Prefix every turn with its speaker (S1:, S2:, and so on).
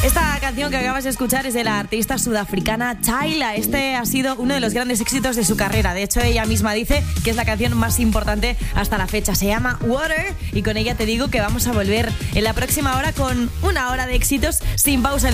S1: Esta canción que acabas de escuchar es de la artista sudafricana Tyla. Este ha sido uno de los grandes éxitos de su carrera. De hecho, ella misma dice que es la canción más importante hasta la fecha. Se llama Water y con ella te digo que vamos a volver en la próxima hora con una hora de éxitos sin pausa.